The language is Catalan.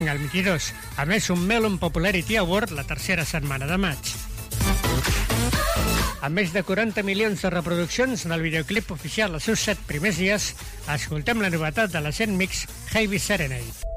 el 22. A més, un Melon Popularity Award la tercera setmana de maig. Amb més de 40 milions de reproduccions del videoclip oficial als seus 7 primers dies, escoltem la novetat de la Zen Mix Heavy Serenade.